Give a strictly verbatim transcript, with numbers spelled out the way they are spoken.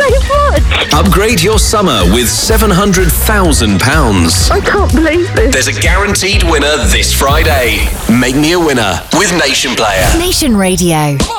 much. Upgrade your summer with seven hundred thousand pounds. I can't believe this. There's a guaranteed winner this Friday. Make me a winner with Nation Player. Nation Radio.